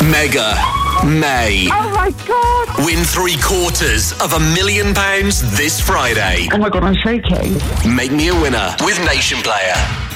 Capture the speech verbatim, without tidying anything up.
Mega May. Oh my God! Win three quarters of a million pounds this Friday. Oh my God, I'm shaking. Make me a winner with Nation Player.